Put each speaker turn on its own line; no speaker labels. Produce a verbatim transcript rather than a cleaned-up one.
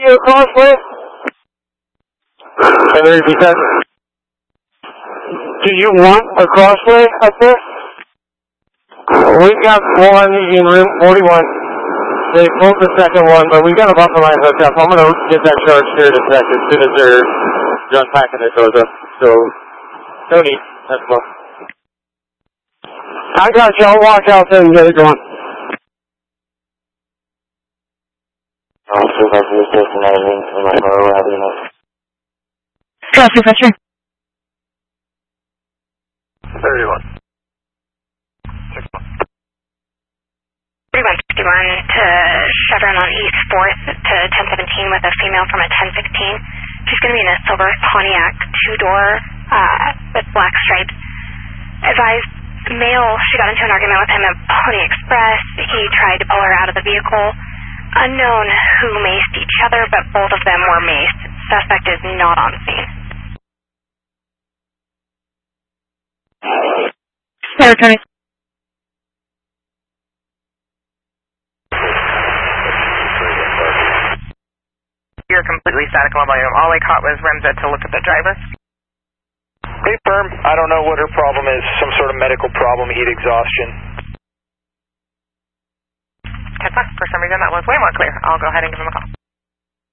your crossway? Can you repeat that? Do you want a crossway up there? We've got one in room forty-one. They closed the second one, but we've got a buffer line hooked up. I'm going to get that charge here in a sec as soon as they're done packing their doors up. So, no need. That's well. I got you. I'll walk out there and get it going. I'll see if I can just take the night in for my motor rather than that.
Cross refresher.
thirty-one.
thirty-one sixty-one to Chevron on East fourth to ten seventeen with a female from a ten sixteen. She's going to be in a silver Pontiac two-door uh, with black stripes. Advised male, she got into an argument with him at Pony Express. He tried to pull her out of the vehicle. Unknown who maced each other, but both of them were maced. Suspect is not on scene.
Sarah, turn it.
You're completely static on volume. All I caught was Remza to look at the driver.
Hey, firm. I don't know what her problem is. Some sort of medical problem, heat exhaustion.
For some reason that was way more clear. I'll go ahead and give him a call.